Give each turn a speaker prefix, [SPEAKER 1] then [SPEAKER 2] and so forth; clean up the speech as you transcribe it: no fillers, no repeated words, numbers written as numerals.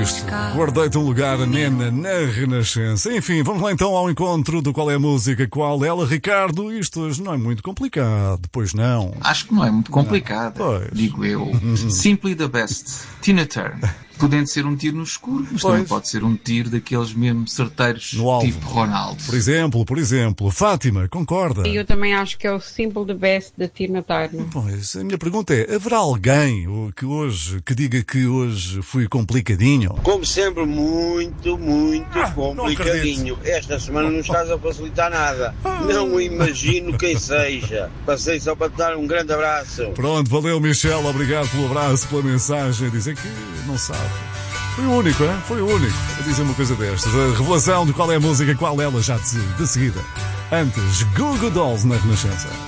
[SPEAKER 1] isto. Guardei-te um lugar, nena, na Renascença. Enfim, vamos lá então ao encontro do Qual é a Música, qual ela, Ricardo. Isto hoje não é muito complicado, pois não?
[SPEAKER 2] Acho que não é muito complicado, digo eu. Simply the best. Tina Turner. Podendo ser um tiro no escuro, mas também pode ser um tiro daqueles mesmo certeiros, tipo Ronaldo.
[SPEAKER 1] Por exemplo. Fátima, concorda?
[SPEAKER 3] Eu também acho que é o Simple the Best da Tina Turner.
[SPEAKER 1] Pois, a minha pergunta é, haverá alguém que diga que hoje fui complicadinho?
[SPEAKER 4] Como sempre, muito complicadinho. Esta semana não estás a facilitar nada. Não imagino quem seja. Passei só para te dar um grande abraço.
[SPEAKER 1] Pronto, valeu, Michel. Obrigado pelo abraço, pela mensagem. Dizer que não sabe. Foi o único, hein? Foi o único a dizer uma coisa destas. A revelação de qual é a música, qual ela, já de seguida. Antes, Goo Goo Dolls na Renascença.